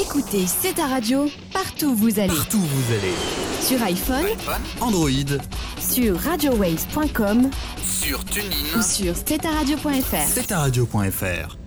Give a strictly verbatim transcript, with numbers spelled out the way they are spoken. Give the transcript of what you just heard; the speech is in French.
Écoutez, c'est ta radio, partout où vous allez. Partout où vous allez. Sur iPhone, iPhone, Android, sur radio waves point com, sur TuneIn ou sur c'est ta radio point f r. c'est ta radio point f r.